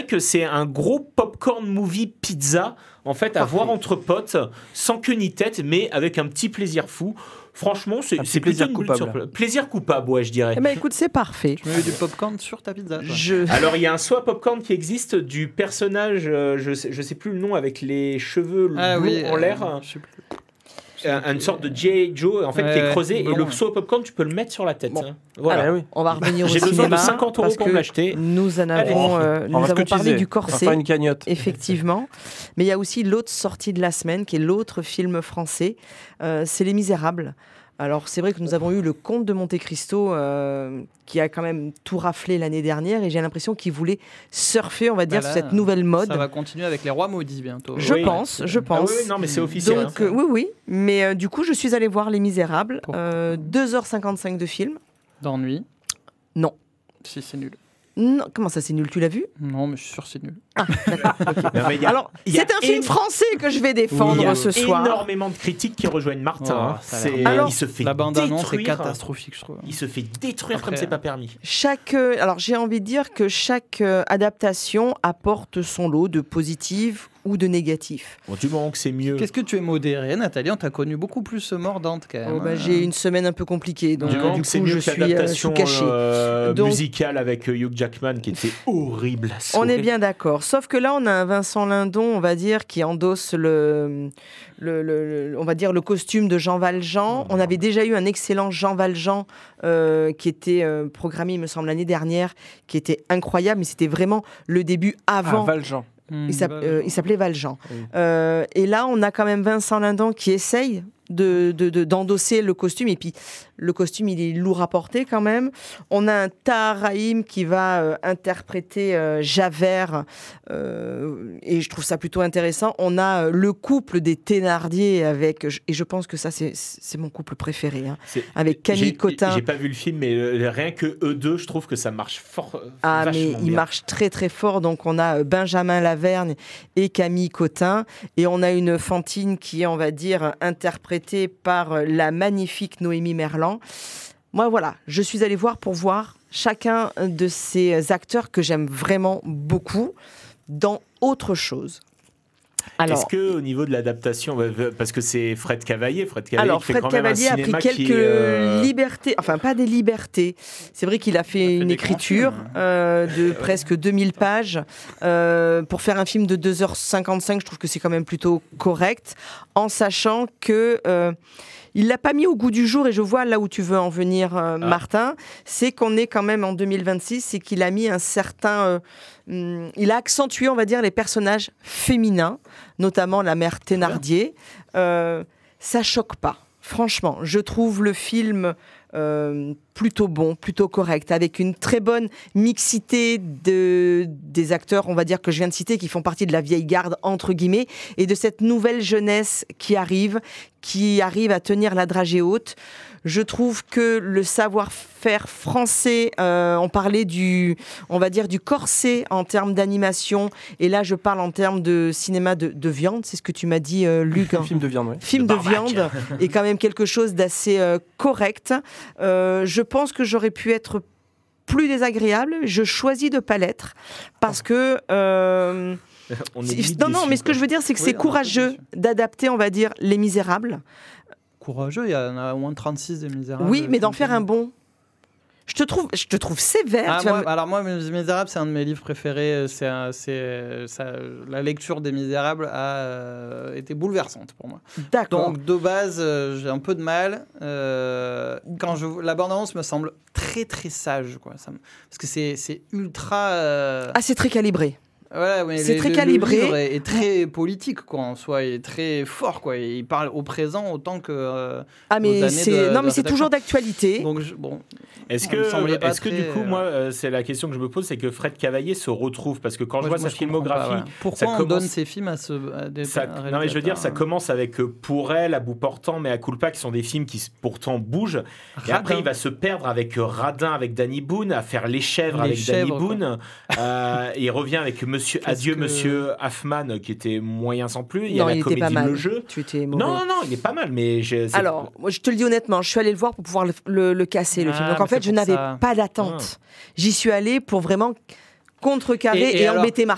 que c'est un gros popcorn movie pizza en fait à voir entre potes, sans queue ni tête, mais avec un petit plaisir fou. Franchement, c'est plaisir plutôt une coupable. plaisir coupable, ouais, je dirais. Eh ben écoute, c'est parfait. Tu mets du popcorn sur ta pizza. Alors il y a un soie popcorn qui existe du personnage, je sais plus le nom, avec les cheveux blonds en l'air. Je sais plus. Une sorte de G.I. Joe en fait qui est creusé blond, et le soie popcorn tu peux le mettre sur la tête. Bon. Voilà. Alors, on va revenir au J'ai besoin de cinéma 50 euros parce pour que me l'acheter. nous en avons, nous avons parlé du On va corset. faire une cagnotte. Effectivement, mais il y a aussi l'autre sortie de la semaine qui est l'autre film français, c'est Les Misérables. Alors c'est vrai que nous avons eu le Comte de Monte Cristo qui a quand même tout raflé l'année dernière et j'ai l'impression qu'il voulait surfer, on va dire, sur cette nouvelle mode. Ça va continuer avec Les Rois Maudits bientôt. Je pense. Ah oui, non mais c'est officiel. Donc oui, mais du coup je suis allée voir Les Misérables, 2h55 de film. D'ennui. Non. Si c'est nul. Non, comment ça c'est nul, tu l'as vu? Non, mais je suis sûr que c'est nul. Ah, d'accord. Okay. Alors, c'est un film français que je vais défendre ce soir. Il y a énormément de critiques qui rejoignent Martin. Il se fait la bande-annonce est détruire. catastrophique, je trouve. Il se fait détruire comme c'est pas permis. Alors j'ai envie de dire que chaque adaptation apporte son lot de positifs ou de négatifs. Bon, du moment que c'est mieux. Qu'est-ce que tu es modérée, Nathalie? On t'a connu beaucoup plus mordante quand même. J'ai une semaine un peu compliquée, donc du moment que c'est mieux que l'adaptation cachée. musicale avec Hugh Jackman qui était horrible. On est bien d'accord. Sauf que là, on a un Vincent Lindon, on va dire, qui endosse on va dire le costume de Jean Valjean. On avait déjà eu un excellent Jean Valjean qui était programmé, il me semble, l'année dernière, qui était incroyable, mais c'était vraiment le début avant. Valjean. Il s'appelait Valjean. Oui. Et là, on a quand même Vincent Lindon qui essaye d'endosser le costume. Et puis, le costume, il est lourd à porter quand même. On a un Tahar Rahim qui va interpréter Javert. Et je trouve ça plutôt intéressant. On a le couple des Thénardier avec... Et je pense que ça, c'est mon couple préféré. Hein, avec Camille Cotin. J'ai pas vu le film, mais rien que eux deux, je trouve que ça marche fort. Mais il marche très, très fort. Donc, on a Benjamin Lavergne et Camille Cotin. Et on a une Fantine qui est, on va dire, interprétée par la magnifique Noémie Merlan. Moi, voilà, je suis allée voir pour voir chacun de ces acteurs que j'aime vraiment beaucoup dans autre chose. Alors, est-ce que au niveau de l'adaptation, parce que c'est Fred Cavalier alors Fred Cavalier a pris quelques libertés, enfin pas des libertés. C'est vrai qu'il a fait une écriture de presque 2000 pages pour faire un film de 2h55. Je trouve que c'est quand même plutôt correct, en sachant que il l'a pas mis au goût du jour, et je vois là où tu veux en venir, Martin. C'est qu'on est quand même en 2026 et qu'il a mis un certain... il a accentué, on va dire, les personnages féminins, notamment la mère Thénardier. Ça choque pas. Franchement, je trouve le film plutôt bon, plutôt correct, avec une très bonne mixité des acteurs, on va dire, que je viens de citer, qui font partie de la vieille garde, entre guillemets, et de cette nouvelle jeunesse qui arrive à tenir la dragée haute. Je trouve que le savoir-faire français, on parlait on va dire du corset en termes d'animation, et là je parle en termes de cinéma de viande, c'est ce que tu m'as dit, Luc. Film de viande, oui. Film de viande est quand même quelque chose d'assez correct. Je pense que j'aurais pu être plus désagréable. Je choisis de ne pas l'être parce que... non, mais ce que je veux dire, c'est que c'est courageux d'adapter, on va dire, Les Misérables. Courageux, il y en a au moins 36 des Misérables. Oui, mais d'en faire un bon. Je te trouve sévère. Alors moi, Les Misérables, c'est un de mes livres préférés. La lecture des Misérables a été bouleversante pour moi. D'accord. Donc de base, j'ai un peu de mal. La bande-annonce me semble très très sage, quoi. Parce que c'est ultra... c'est très calibré. Voilà, mais c'est très calibré. Le livre est très politique, quoi, en soi, il est très fort, quoi. Il parle au présent autant que mais c'est toujours d'actualité. Donc est-ce que du coup, moi, c'est la question que je me pose, c'est que Fred Cavalier se retrouve, parce que quand je vois sa filmographie, pourquoi on donne ses films à des non, mais je veux dire, ça commence avec Pour elle, À bout portant, Mais à culpa, qui sont des films qui pourtant bougent. Et après, il va se perdre avec Radin, avec Danny Boone, à faire Les Chèvres avec Danny Boone. Il revient avec Monsieur Hoffman, qui était moyen sans plus. Il y a la comédie Le Jeu. Non, il est pas mal, mais alors, moi, je te le dis honnêtement, je suis allée le voir pour pouvoir le casser, le film. Donc en fait, je n'avais pas d'attente. J'y suis allée pour vraiment contrecarrer et embêter Martin.